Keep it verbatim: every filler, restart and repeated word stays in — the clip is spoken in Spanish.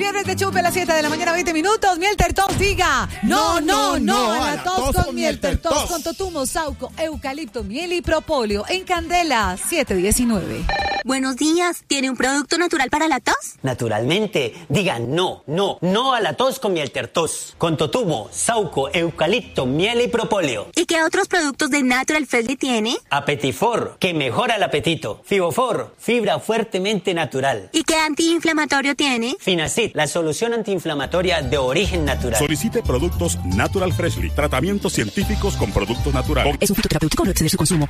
viernes de chupe a las siete de la mañana, veinte minutos. Miel Tertos, diga no, no, no, a la tos con Miel Tertos, con totumo, sauco, eucalipto, miel y propóleo. En Candela, siete diecinueve. Buenos días, ¿tiene un producto natural para la tos? Naturalmente, diga no, no, no a la tos con Miel Tertos, con totumo, sauco, eucalipto, miel y propóleo. ¿Y qué otros productos de Natural Freshly tiene? Apetifor, que mejora el apetito. Fibofor, fibra fuertemente natural. ¿Y qué antiinflamatorio tiene? Finacid, la solución antiinflamatoria de origen natural. Solicite productos Natural Freshly, tratamientos científicos con productos naturales. Es un fitoterapéutico, no exceder su consumo.